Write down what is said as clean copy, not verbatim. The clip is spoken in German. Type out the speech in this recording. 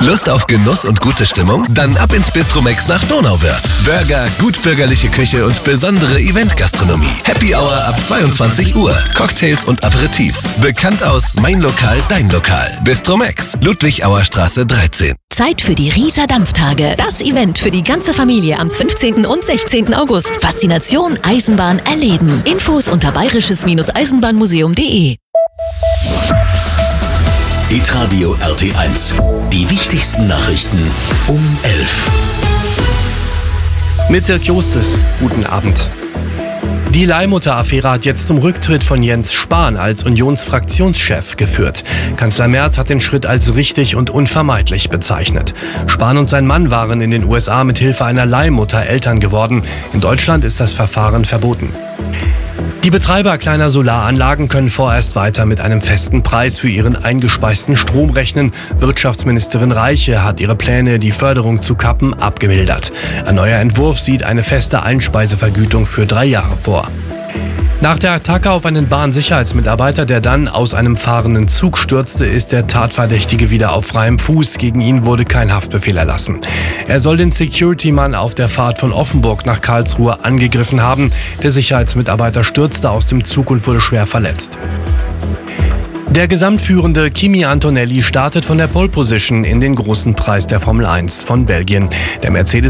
Lust auf Genuss und gute Stimmung? Dann ab ins Bistromex nach Donauwörth. Burger, gutbürgerliche Küche und besondere Eventgastronomie. Happy Hour ab 22 Uhr. Cocktails und Aperitifs. Bekannt aus Mein Lokal, Dein Lokal. Bistromex, Ludwigauer Straße 13. Zeit für die Rieser Dampftage. Das Event für die ganze Familie am 15. und 16. August. Faszination Eisenbahn erleben. Infos unter bayerisches-eisenbahnmuseum.de. Hitradio RT1. Die wichtigsten Nachrichten um 11. Mit Dirk Justes. Guten Abend. Die Leihmutter-Affäre hat jetzt zum Rücktritt von Jens Spahn als Unionsfraktionschef geführt. Kanzler Merz hat den Schritt als richtig und unvermeidlich bezeichnet. Spahn und sein Mann waren in den USA mit Hilfe einer Leihmutter Eltern geworden. In Deutschland ist das Verfahren verboten. Die Betreiber kleiner Solaranlagen können vorerst weiter mit einem festen Preis für ihren eingespeisten Strom rechnen. Wirtschaftsministerin Reiche hat ihre Pläne, die Förderung zu kappen, abgemildert. Ein neuer Entwurf sieht eine feste Einspeisevergütung für 3 Jahre vor. Nach der Attacke auf einen Bahnsicherheitsmitarbeiter, der dann aus einem fahrenden Zug stürzte, ist der Tatverdächtige wieder auf freiem Fuß. Gegen ihn wurde kein Haftbefehl erlassen. Er soll den Security-Mann auf der Fahrt von Offenburg nach Karlsruhe angegriffen haben. Der Sicherheitsmitarbeiter stürzte aus dem Zug und wurde schwer verletzt. Der Gesamtführende Kimi Antonelli startet von der Pole Position in den großen Preis der Formel 1 von Belgien. Der Mercedes